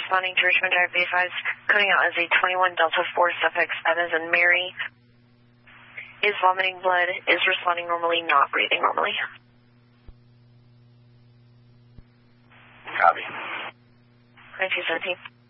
responding to Richmond Drive B5, coding out as a 21 Delta 4 suffix, that is in Mary. Is vomiting blood, is responding normally, not breathing normally. Copy. 9217.